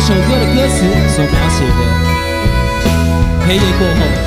首歌的歌词所描写的黑夜过后。